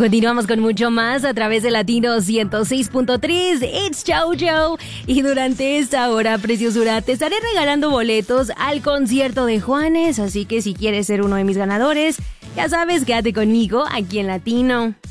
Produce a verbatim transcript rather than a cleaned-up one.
Continuamos con mucho más a través de Latino ciento seis punto tres. It's JoJo. Y durante esta hora, preciosura, te estaré regalando boletos al concierto de Juanes. Así que si quieres ser uno de mis ganadores, ya sabes, quédate conmigo aquí en Latino.